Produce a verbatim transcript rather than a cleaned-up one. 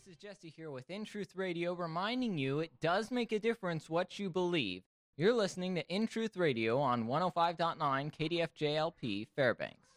This is Jesse here with In Truth Radio, reminding you it does make a difference what you believe. You're listening to In Truth Radio on one oh five point nine K D F J L P Fairbanks.